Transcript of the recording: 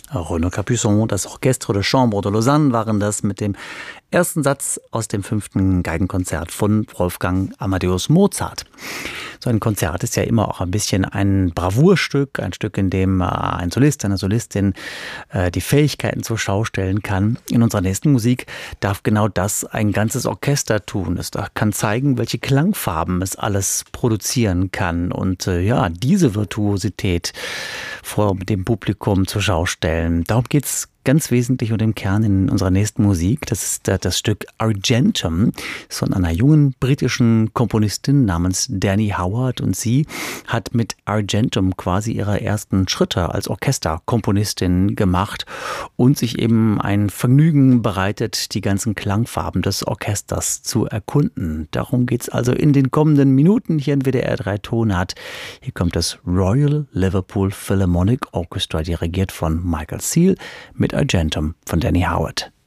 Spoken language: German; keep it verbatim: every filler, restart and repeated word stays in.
Renaud Capuçon, das Orchestre de Chambre de Lausanne waren das mit dem ersten Satz aus dem fünften Geigenkonzert von Wolfgang Amadeus Mozart. So ein Konzert ist ja immer auch ein bisschen ein Bravourstück, ein Stück, in dem ein Solist, eine Solistin die Fähigkeiten zur Schau stellen kann. In unserer nächsten Musik darf genau das ein ganzes Orchester tun. Es kann zeigen, welche Klangfarben es alles produzieren kann und ja, diese Virtuosität vor dem Publikum zur Schau stellen. Darum geht es ganz wesentlich und im Kern in unserer nächsten Musik. Das ist das Stück Argentum von einer jungen britischen Komponistin namens Danny Howard, und sie hat mit Argentum quasi ihre ersten Schritte als Orchesterkomponistin gemacht und sich eben ein Vergnügen bereitet, die ganzen Klangfarben des Orchesters zu erkunden. Darum geht es also in den kommenden Minuten hier in W D R drei Tonart. Hier kommt das Royal Liverpool Philharmonic Orchestra, dirigiert von Michael Seal, mit Argentum von Danny Howard.